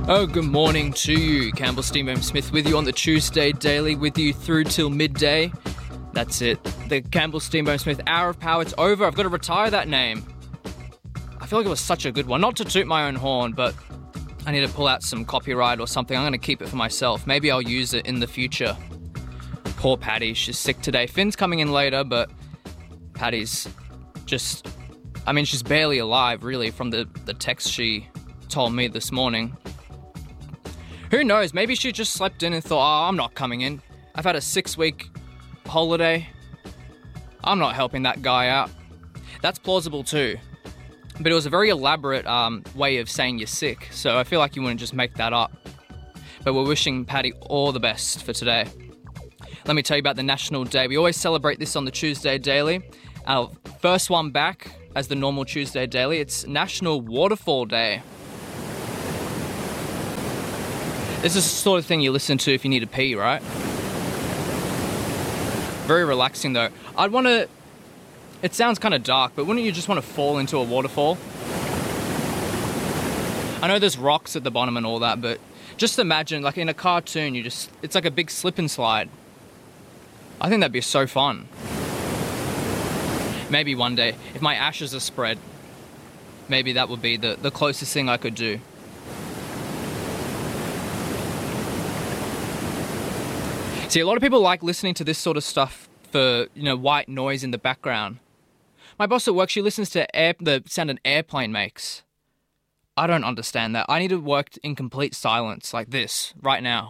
Oh, good morning to you. Campbell Steamboat Smith with you on the Tuesday Daily, with you through till midday. That's it. The Campbell Steamboat Smith Hour of Power, it's over. I've got to retire that name. I feel like it was such a good one. Not to toot my own horn, but I need to pull out some copyright or something. I'm going to keep it for myself. Maybe I'll use it in the future. Poor Patty, she's sick today. Finn's coming in later, but Patty's just... she's barely alive, really, from the text she told me this morning. Who knows? Maybe she just slept in and thought, I'm not coming in. I've had a 6-week holiday. I'm not helping that guy out. That's plausible too. But it was a very elaborate way of saying you're sick, so I feel like you wouldn't just make that up. But we're wishing Patty all the best for today. Let me tell you about the National Day. We always celebrate this on the Tuesday Daily. Our first one back as the normal Tuesday Daily, it's National Waterfall Day. This is the sort of thing you listen to if you need to pee, right? Very relaxing though. It sounds kind of dark, but wouldn't you just want to fall into a waterfall? I know there's rocks at the bottom and all that, but just imagine, like in a cartoon, it's like a big slip and slide. I think that'd be so fun. Maybe one day, if my ashes are spread, maybe that would be the closest thing I could do. See, a lot of people like listening to this sort of stuff for, white noise in the background. My boss at work, she listens to the sound an airplane makes. I don't understand that. I need to work in complete silence like this right now.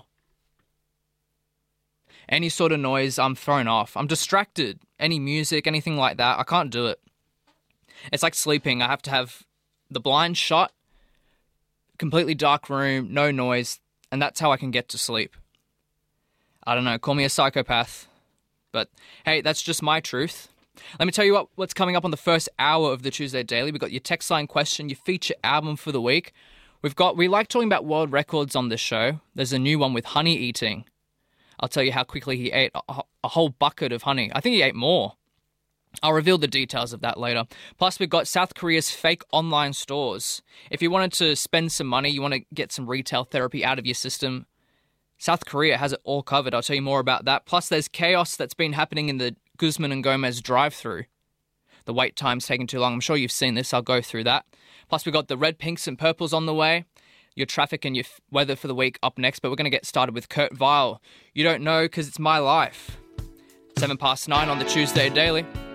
Any sort of noise, I'm thrown off. I'm distracted. Any music, anything like that, I can't do it. It's like sleeping. I have to have the blinds shut, completely dark room, no noise, and that's how I can get to sleep. I don't know, call me a psychopath. But hey, that's just my truth. Let me tell you what's coming up on the first hour of the Tuesday Daily. We've got your text line question, your feature album for the week. We like talking about world records on this show. There's a new one with honey eating. I'll tell you how quickly he ate a whole bucket of honey. I think he ate more. I'll reveal the details of that later. Plus, we've got South Korea's fake online stores. If you wanted to spend some money, you want to get some retail therapy out of your system, South Korea has it all covered. I'll tell you more about that. Plus, there's chaos that's been happening in the Guzman and Gomez drive-thru. The wait time's taking too long. I'm sure you've seen this. I'll go through that. Plus, we've got the red, pinks, and purples on the way. Your traffic and your weather for the week up next. But we're going to get started with Kurt Vile. You don't know because it's my life. 9:07 on the Tuesday Daily.